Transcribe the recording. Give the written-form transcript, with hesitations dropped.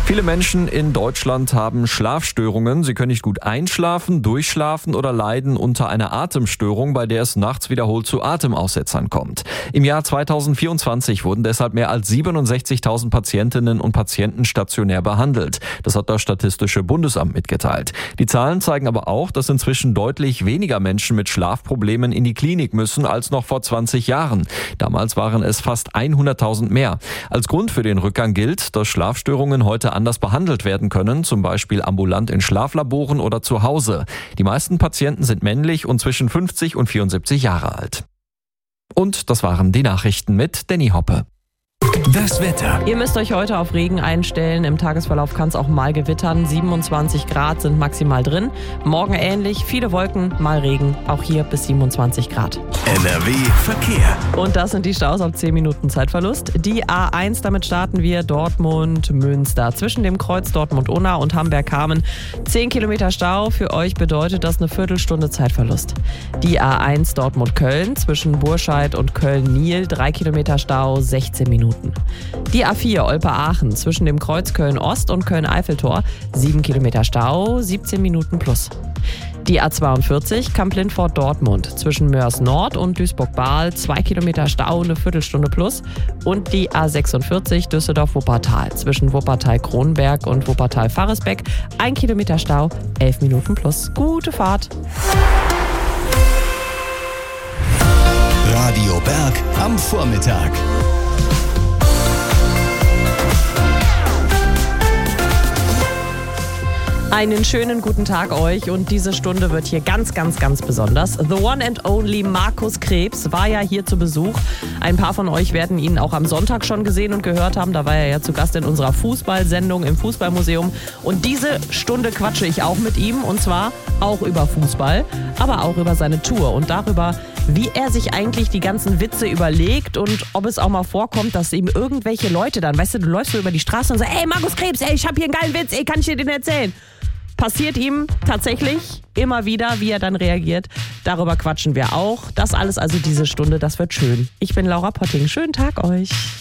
Viele Menschen in Deutschland haben Schlafstörungen. Sie können nicht gut einschlafen, durchschlafen oder leiden unter einer Atemstörung, bei der es nachts wiederholt zu Atemaussetzern kommt. Im Jahr 2024 wurden deshalb mehr als 67.000 Patientinnen und Patienten stationär behandelt. Das hat das Statistische Bundesamt mitgeteilt. Die Zahlen zeigen aber auch, dass inzwischen deutlich weniger Menschen mit Schlafproblemen in die Klinik müssen als noch vor 20 Jahren. Damals waren es fast 100.000 mehr. Als Grund für den Rückgang gilt, dass Schlafstörungen heute anders behandelt werden können, zum Beispiel ambulant in Schlaflaboren oder zu Hause. Die meisten Patienten sind männlich und zwischen 50 und 74 Jahre alt. Und das waren die Nachrichten mit Danny Hoppe. Das Wetter. Ihr müsst euch heute auf Regen einstellen. Im Tagesverlauf kann es auch mal gewittern. 27 Grad sind maximal drin. Morgen ähnlich, viele Wolken, mal Regen. Auch hier bis 27 Grad. NRW Verkehr. Und das sind die Staus auf 10 Minuten Zeitverlust. Die A1, damit starten wir Dortmund-Münster. Zwischen dem Kreuz Dortmund-Unna und Hamburg-Kamen 10 Kilometer Stau. Für euch bedeutet das eine Viertelstunde Zeitverlust. Die A1 Dortmund-Köln zwischen Burscheid und Köln-Niel 3 Kilometer Stau, 16 Minuten. Die A4 Olpe-Aachen zwischen dem Kreuz Köln-Ost und Köln-Eiffeltor 7 Kilometer Stau, 17 Minuten plus. Die A42 Kamp-Lindfort-Dortmund zwischen Mörs-Nord und Duisburg-Bahl 2 Kilometer Stau, eine Viertelstunde plus. Und die A46 Düsseldorf-Wuppertal zwischen Wuppertal-Kronberg und Wuppertal-Faresbeck 1 Kilometer Stau, 11 Minuten plus. Gute Fahrt! Radio Berg am Vormittag. Einen schönen guten Tag euch und diese Stunde wird hier ganz, ganz, ganz besonders. The one and only Markus Krebs war ja hier zu Besuch. Ein paar von euch werden ihn auch am Sonntag schon gesehen und gehört haben. Da war er ja zu Gast in unserer Fußballsendung im Fußballmuseum. Und diese Stunde quatsche ich auch mit ihm und zwar auch über Fußball, aber auch über seine Tour und darüber, wie er sich eigentlich die ganzen Witze überlegt und ob es auch mal vorkommt, dass ihm irgendwelche Leute dann, weißt du läufst so über die Straße und sagst, ey Markus Krebs, ey, ich hab hier einen geilen Witz, ey, kann ich dir den erzählen? Passiert ihm tatsächlich immer wieder, wie er dann reagiert. Darüber quatschen wir auch. Das alles also diese Stunde, das wird schön. Ich bin Laura Potting. Schönen Tag euch.